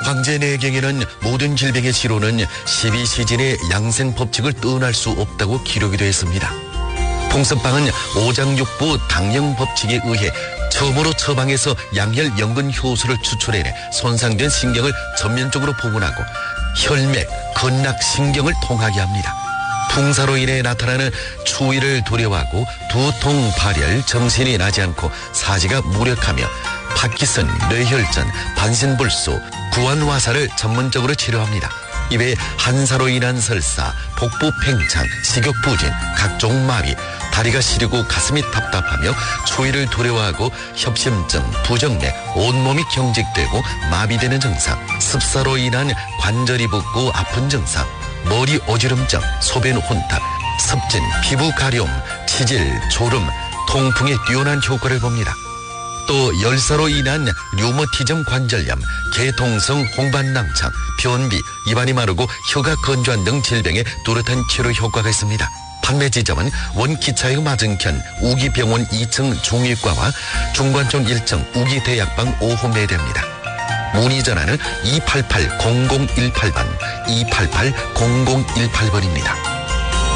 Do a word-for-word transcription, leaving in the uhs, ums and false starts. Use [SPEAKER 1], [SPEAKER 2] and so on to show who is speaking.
[SPEAKER 1] 황제내경에는 모든 질병의 치료는 십이 시즌의 양생 법칙을 떠날 수 없다고 기록이 되어 있습니다. 풍선빵은 오장육부 당령 법칙에 의해 처음으로 처방해서 양혈 연근 효소를 추출해내 손상된 신경을 전면적으로 복원하고 혈맥, 건락 신경을 통하게 합니다. 풍사로 인해 나타나는 추위를 두려워하고 두통, 발열, 정신이 나지 않고 사지가 무력하며 파키슨, 뇌혈전, 반신불수, 구안화사를 전문적으로 치료합니다. 이외에 한사로 인한 설사, 복부 팽창, 식욕부진, 각종 마비, 다리가 시리고 가슴이 답답하며 추위를 두려워하고 협심증, 부정맥, 온몸이 경직되고 마비되는 증상, 습사로 인한 관절이 붓고 아픈 증상, 머리 어지럼증, 소변 혼탁, 습진, 피부 가려움, 치질, 졸음, 통풍에 뛰어난 효과를 봅니다. 또 열사로 인한 류머티즘 관절염, 개통성 홍반낭창, 변비, 입안이 마르고 혀가 건조한 등 질병에 뚜렷한 치료 효과가 있습니다. 판매 지점은 원기차역 맞은편 우기병원 이 층 중위과와 중관청 일 층 우기대약방 오 호 매대입니다. 문의 전화는 이팔팔 공공일팔 번, 이팔팔 공공일팔 번입니다.